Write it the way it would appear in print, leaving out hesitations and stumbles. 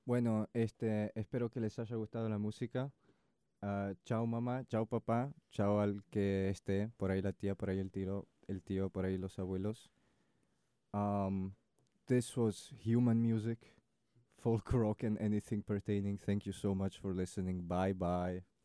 Bueno, espero que les haya gustado la música. Chao mamá, chao papá, chao al que esté, por ahí la tía, por ahí el tío, por ahí los abuelos. Um, this was human music, folk rock and anything pertaining. Thank you so much for listening. Bye bye.